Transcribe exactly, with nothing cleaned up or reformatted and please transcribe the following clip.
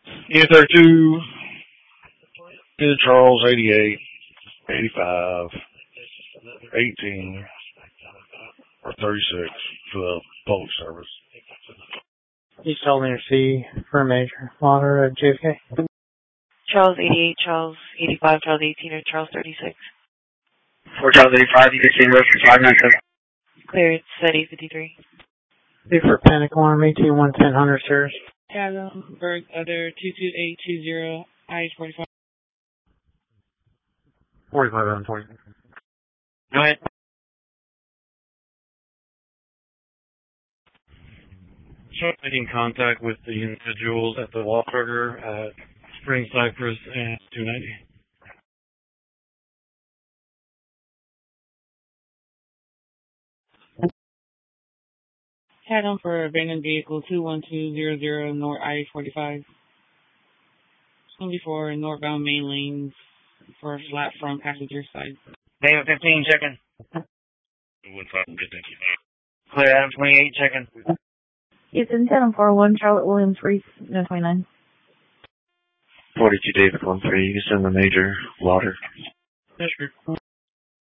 Unit thirty-two, Unit Charles, eighty-eight, eighty-five, eighteen, or thirty-six for the public service. East Holding C for Major Water at J F K. Charles eighty-eight, Charles eighty-five, Charles eighteen, or Charles thirty-six. four Charles eighty-five, sixteen, Roger five nine seven. Cleared, set eight fifty-three. B for Panic Alarm, eighteen one ten Hunter Stairs. Chasm, Berg, other two two eight two zero, I H forty-five. forty-five and forty. Go ahead. Start making contact with the individuals at the Wahlburger at Spring Cypress and two ninety. Chasm for abandoned vehicle two one two zero zero, North I H forty-five. twenty-four northbound main lanes for flat front passenger side. David fifteen, checking. one five, good, thank you. Clear, Adam twenty-eight, checking. Houston, seven four one, Charlotte Williams, Reese, no twenty-nine. forty-two, David one three, you can send the Major Water. Yes, sure.